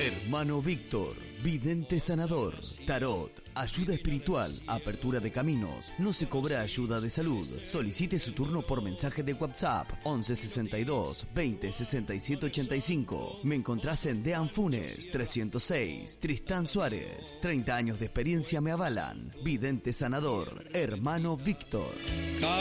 Hermano Víctor, vidente sanador, tarot, ayuda espiritual, apertura de caminos, no se cobra ayuda de salud. Solicite su turno por mensaje de WhatsApp 11 62 20 67 85. Me encontrás en Dean Funes 306, Tristán Suárez. 30 años de experiencia me avalan. Vidente sanador, Hermano Víctor.